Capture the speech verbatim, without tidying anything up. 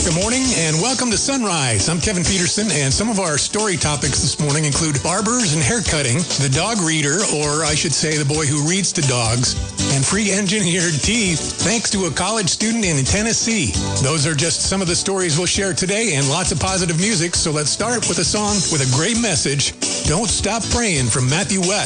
Good morning and welcome to Sunrise. I'm Kevin Peterson, and some of our story topics this morning include barbers and haircutting, the dog reader, or I should say the boy who reads to dogs, and free engineered teeth thanks to a college student in Tennessee. Those are just some of the stories we'll share today and lots of positive music, so let's start with a song with a great message, Don't Stop Praying from Matthew West.